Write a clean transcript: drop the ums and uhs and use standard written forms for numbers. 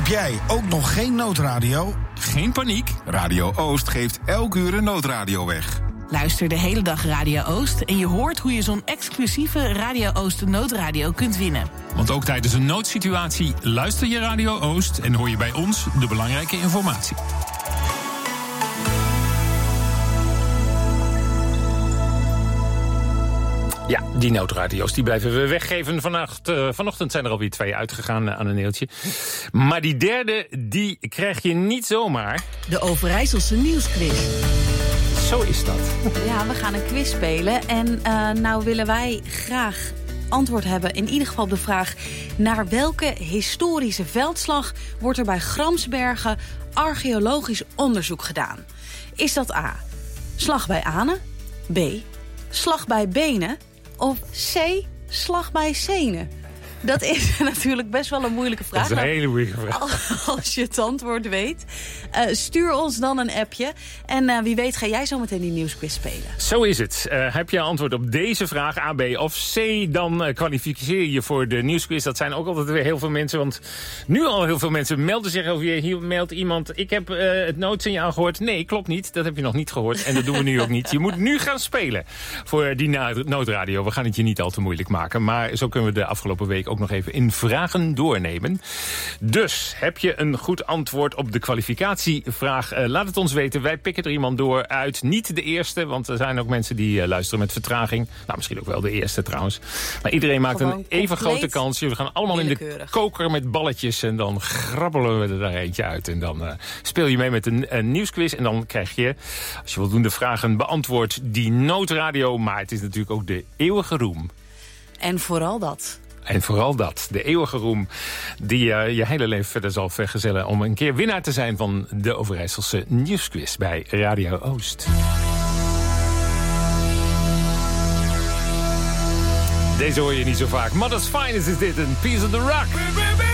Heb jij ook nog geen noodradio? Geen paniek, Radio Oost geeft elk uur een noodradio weg. Luister de hele dag Radio Oost en je hoort hoe je zo'n exclusieve Radio Oost noodradio kunt winnen. Want ook tijdens een noodsituatie luister je Radio Oost en hoor je bij ons de belangrijke informatie. Ja, die noodradio's die blijven we weggeven. Vanochtend zijn er alweer 2 uitgegaan aan een neeltje. Maar die derde, die krijg je niet zomaar. De Overijsselse nieuwsquiz. Zo is dat. Ja, we gaan een quiz spelen. En nou willen wij graag antwoord hebben, in ieder geval op de vraag: naar welke historische veldslag wordt er bij Gramsbergen archeologisch onderzoek gedaan? Is dat A, slag bij Anen, B, slag bij Benen of C, slag bij Senen? Dat is natuurlijk best wel een moeilijke vraag. Dat is een hele moeilijke vraag. Als je het antwoord weet, stuur ons dan een appje. En wie weet ga jij zo meteen die nieuwsquiz spelen. Zo is het. Heb je antwoord op deze vraag, A, B of C... dan kwalificeer je voor de nieuwsquiz. Dat zijn ook altijd weer heel veel mensen. Want nu al heel veel mensen melden zich over je. Hier meldt iemand: ik heb het noodsignaal gehoord. Nee, klopt niet. Dat heb je nog niet gehoord. En dat doen we nu ook niet. Je moet nu gaan spelen voor die noodradio. We gaan het je niet al te moeilijk maken. Maar zo kunnen we de afgelopen week ook nog even in vragen doornemen. Dus, heb je een goed antwoord op de kwalificatievraag? Laat het ons weten. Wij pikken er iemand door uit. Niet de eerste, want er zijn ook mensen die luisteren met vertraging. Nou, misschien ook wel de eerste trouwens. Maar iedereen maakt gewoon een even grote kans. Jullie gaan allemaal in de koker met balletjes en dan grabbelen we er daar eentje uit. En dan speel je mee met een nieuwsquiz. En dan krijg je, als je voldoende vragen beantwoordt, die noodradio. Maar het is natuurlijk ook de eeuwige roem. En vooral dat. En vooral dat, de eeuwige roem die je hele leven verder zal vergezellen om een keer winnaar te zijn van de Overijsselse nieuwsquiz bij Radio Oost. Deze hoor je niet zo vaak. Mother's Finest is dit, een Piece of the Rock.